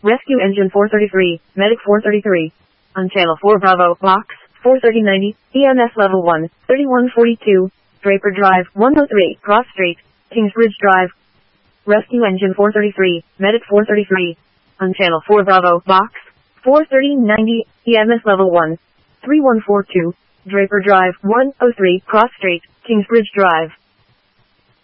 Rescue Engine 433, Medic 433. On Channel 4 Bravo, Box 43090, EMS Level 1, 3142, Draper Drive, 103, Cross Street, Kingsbridge Drive. Rescue Engine 433, Medic 433. On Channel 4 Bravo, Box 43090, EMS Level 1, 3142, Draper Drive, 103, Cross Street, Kingsbridge Drive.